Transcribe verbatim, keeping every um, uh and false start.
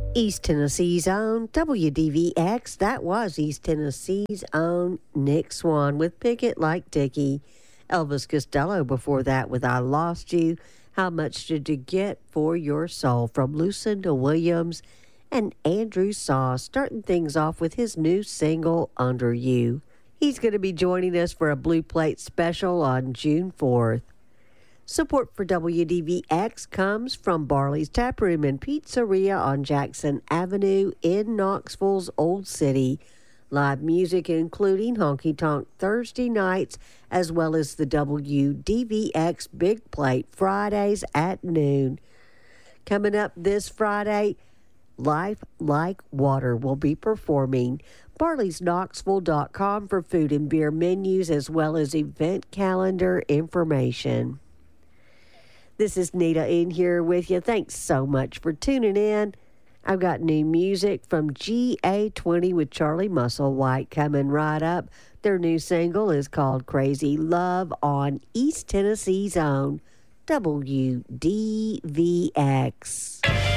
East Tennessee's own W D V X. That was East Tennessee's own Nick Swan with Pick It Like Dickie. Elvis Costello before that with I Lost You. How Much Did You Get for Your Soul from Lucinda Williams and Andrew Saw, starting things off with his new single, Under You. He's going to be joining us for a Blue Plate special on June fourth. Support for W D V X comes from Barley's Tap Room and Pizzeria on Jackson Avenue in Knoxville's Old City. Live music including Honky Tonk Thursday nights, as well as the W D V X Big Plate Fridays at noon. Coming up this Friday, Life Like Water will be performing. Barleys Knoxville dot com for food and beer menus, as well as event calendar information. This is Nita in here with you. Thanks so much for tuning in. I've got new music from G A twenty with Charlie Musselwhite coming right up. Their new single is called Crazy Love on East Tennessee's own W D V X.